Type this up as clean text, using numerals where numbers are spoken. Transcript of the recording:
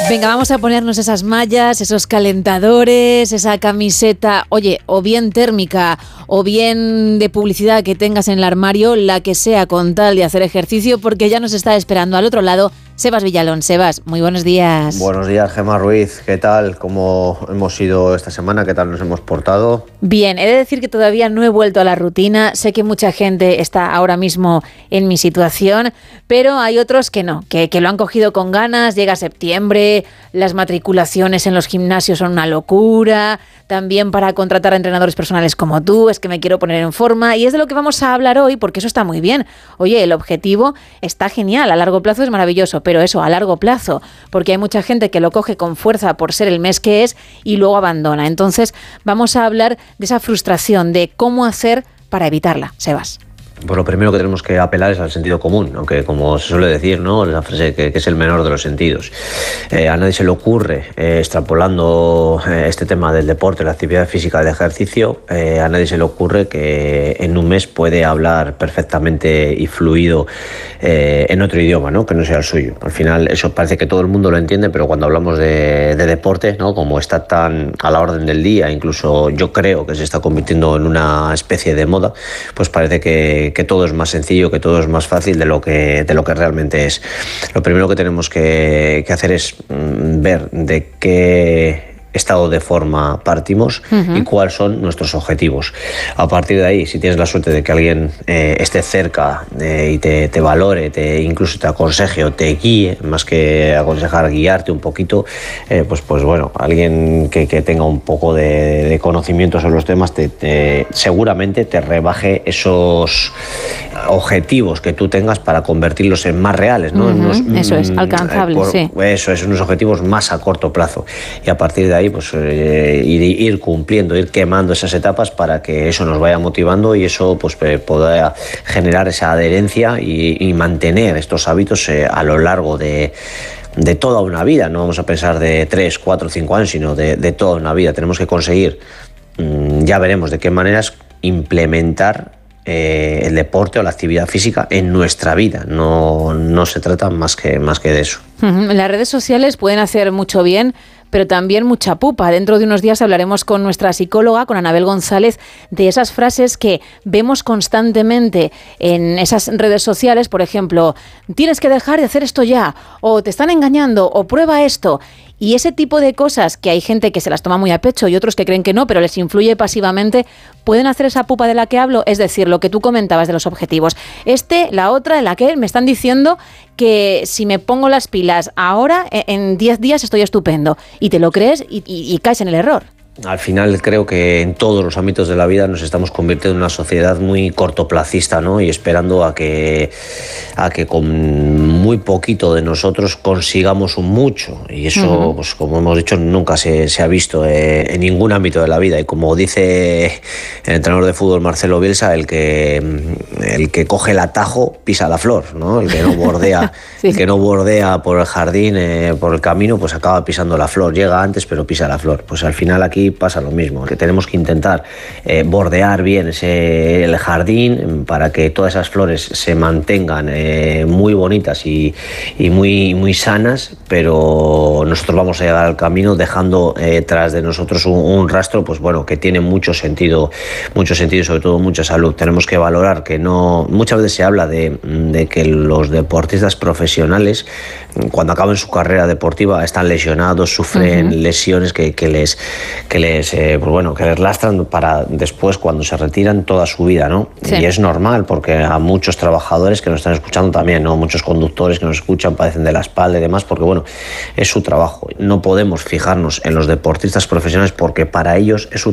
Venga, vamos a ponernos esas mallas, esos calentadores, esa camiseta, oye, o bien térmica o bien de publicidad que tengas en el armario, la que sea, con tal de hacer ejercicio, porque ya nos está esperando al otro lado Sebas Villalón. Sebas, muy buenos días. Buenos días, Gemma Ruiz. ¿Qué tal? ¿Cómo hemos ido esta semana? ¿Qué tal nos hemos portado? Bien, he de decir que todavía no he vuelto a la rutina. Sé que mucha gente está ahora mismo en mi situación, pero hay otros que no, que lo han cogido con ganas. Llega septiembre, las matriculaciones en los gimnasios son una locura. También para contratar a entrenadores personales como tú, es que me quiero poner en forma. Y es de lo que vamos a hablar hoy, porque eso está muy bien. Oye, el objetivo está genial, a largo plazo es maravilloso, pero eso, a largo plazo, porque hay mucha gente que lo coge con fuerza por ser el mes que es y luego abandona. Entonces, vamos a hablar de esa frustración, de cómo hacer para evitarla. Sebas. Pues lo primero que tenemos que apelar es al sentido común, aunque como se suele decir, ¿no?, la frase que es el menor de los sentidos. A nadie se le ocurre, extrapolando este tema del deporte, la actividad física, del ejercicio, a nadie se le ocurre que en un mes puede hablar perfectamente y fluido en otro idioma, ¿no?, que no sea el suyo. Al final eso parece que todo el mundo lo entiende, pero cuando hablamos de deporte, ¿no?, como está tan a la orden del día, incluso yo creo que se está convirtiendo en una especie de moda, pues parece que todo es más sencillo, que todo es más fácil de lo que realmente es. Lo primero que tenemos que hacer es ver de qué estado de forma partimos y cuáles son nuestros objetivos. A partir de ahí, si tienes la suerte de que alguien esté cerca y te valore, incluso te aconseje o te guíe, más que aconsejar, guiarte un poquito, pues bueno, alguien que tenga un poco de conocimiento sobre los temas seguramente te rebaje esos objetivos que tú tengas para convertirlos en más reales, ¿no? Eso es, alcanzables, sí. Eso es, unos objetivos más a corto plazo. Y a partir de ahí, pues ir cumpliendo, ir quemando esas etapas para que eso nos vaya motivando y eso pues pueda generar esa adherencia y mantener estos hábitos a lo largo de toda una vida. No vamos a pensar de 3, 4, 5 años, sino de toda una vida. Tenemos que conseguir, ya veremos de qué maneras, implementar el deporte o la actividad física en nuestra vida. No se trata más que de eso. Las redes sociales pueden hacer mucho bien, pero también mucha pupa. Dentro de unos días hablaremos con nuestra psicóloga, con Anabel González, de esas frases que vemos constantemente en esas redes sociales. Por ejemplo, tienes que dejar de hacer esto ya, o te están engañando, o prueba esto. Y ese tipo de cosas que hay gente que se las toma muy a pecho y otros que creen que no, pero les influye pasivamente, pueden hacer esa pupa de la que hablo. Es decir, lo que tú comentabas de los objetivos. La otra, la que me están diciendo que si me pongo las pilas ahora, en 10 días estoy estupendo. Y te lo crees y caes en el error. Al final creo que en todos los ámbitos de la vida nos estamos convirtiendo en una sociedad muy cortoplacista, ¿no? Y esperando a que con muy poquito de nosotros consigamos un mucho. Y eso, pues como hemos dicho, nunca se ha visto en ningún ámbito de la vida. Y como dice el entrenador de fútbol Marcelo Bielsa, el que coge el atajo pisa la flor, ¿no? El que no bordea, sí. El que no bordea por el jardín, por el camino, pues acaba pisando la flor. Llega antes, pero pisa la flor. Pues al final aquí pasa lo mismo, que tenemos que intentar bordear bien el jardín para que todas esas flores se mantengan muy bonitas y muy sanas, pero nosotros vamos a llegar al camino dejando tras de nosotros un rastro, pues bueno, que tiene mucho sentido y sobre todo mucha salud. Tenemos que valorar que no, muchas veces se habla de que los deportistas profesionales, cuando acaban su carrera deportiva, están lesionados, sufren lesiones que les lastran para después, cuando se retiran, toda su vida, ¿no? Sí. Y es normal, porque a muchos trabajadores que nos están escuchando también, ¿no? Muchos conductores que nos escuchan padecen de la espalda y demás, porque bueno, es su trabajo. No podemos fijarnos en los deportistas profesionales porque para ellos es su